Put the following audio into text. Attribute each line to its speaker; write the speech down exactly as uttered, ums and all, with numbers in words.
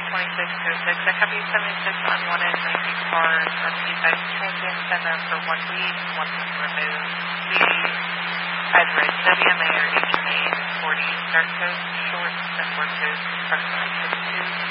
Speaker 1: twenty-six oh six. I have you seventy-six unwanted ninety cars on P five transient center for one week, one week removed. Please either a W M A or H M A forty start code shorts and work code approximately fifty-two.